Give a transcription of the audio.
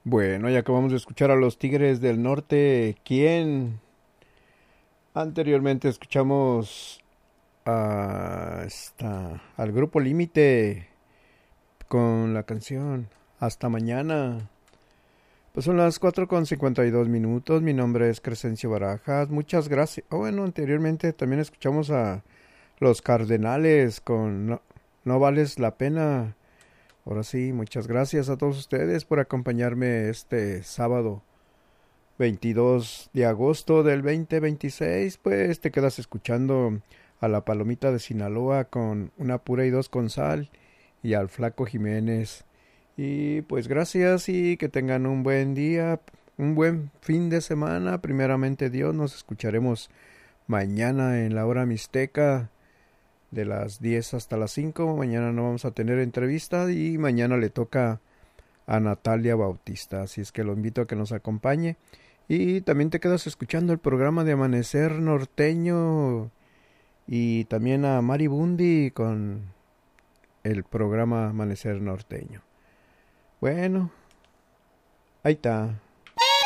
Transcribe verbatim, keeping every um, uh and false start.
Bueno, ya acabamos de escuchar a los Tigres del Norte. ¿Quién? Anteriormente escuchamos a esta, al grupo Límite con la canción Hasta Mañana. Pues son las cuatro con cincuenta y dos minutos. Mi nombre es Crescencio Barajas. Muchas gracias. Oh, bueno, anteriormente también escuchamos a los Cardenales con No, no vales la pena. Ahora sí, muchas gracias a todos ustedes por acompañarme este sábado veintidós de agosto del dos mil veintiséis. Pues te quedas escuchando a la Palomita de Sinaloa con Una pura y dos con sal y al Flaco Jiménez. Y pues gracias y que tengan un buen día, un buen fin de semana. Primeramente Dios, nos escucharemos mañana en la hora mixteca de las diez hasta las cinco. Mañana no vamos a tener entrevista y mañana le toca a Natalia Bautista. Así es que lo invito a que nos acompañe. Y también te quedas escuchando el programa de Amanecer Norteño y también a Mari Bundi con el programa Amanecer Norteño. Bueno, ahí está.